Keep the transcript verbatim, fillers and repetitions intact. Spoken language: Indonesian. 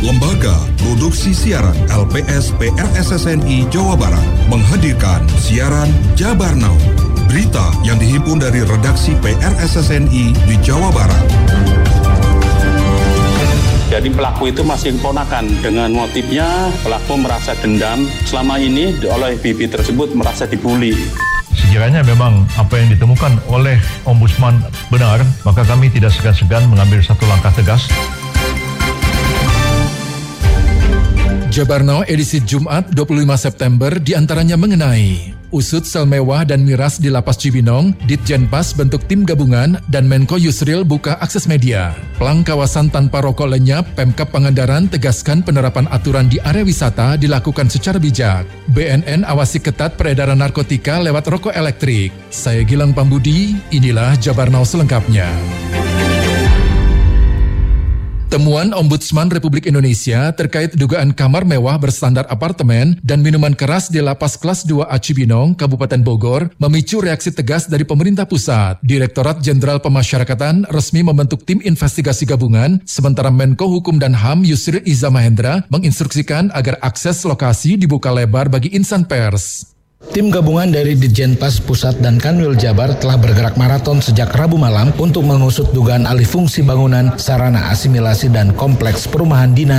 Lembaga Produksi Siaran L P S P R S S N I Jawa Barat menghadirkan siaran Jabar Now. Berita yang dihimpun dari redaksi P R S S N I di Jawa Barat. Jadi pelaku itu masih keponakan. Dengan motifnya pelaku merasa dendam selama ini oleh bibi tersebut merasa dibully. Sekiranya memang apa yang ditemukan oleh Ombudsman benar, maka kami tidak segan-segan mengambil satu langkah tegas. Jabar Now edisi Jumat dua puluh lima September diantaranya mengenai usut sel mewah dan miras di Lapas Cibinong, Ditjenpas bentuk tim gabungan, dan Menko Yusril buka akses media. Plang kawasan tanpa rokok lenyap, Pemkab Pangandaran tegaskan penerapan aturan di area wisata dilakukan secara bijak. B N N awasi ketat peredaran narkotika lewat rokok elektrik. Saya Gilang Pambudi, inilah Jabar Now selengkapnya. Temuan Ombudsman Republik Indonesia terkait dugaan kamar mewah berstandar apartemen dan minuman keras di Lapas Kelas dua A Cibinong, Kabupaten Bogor, memicu reaksi tegas dari pemerintah pusat. Direktorat Jenderal Pemasyarakatan resmi membentuk tim investigasi gabungan, sementara Menko Hukum dan H A M Yusril Iza Mahendra menginstruksikan agar akses lokasi dibuka lebar bagi insan pers. Tim gabungan dari Ditjenpas Pusat dan Kanwil Jabar telah bergerak maraton sejak Rabu malam untuk mengusut dugaan alih fungsi bangunan, sarana asimilasi dan kompleks perumahan dinas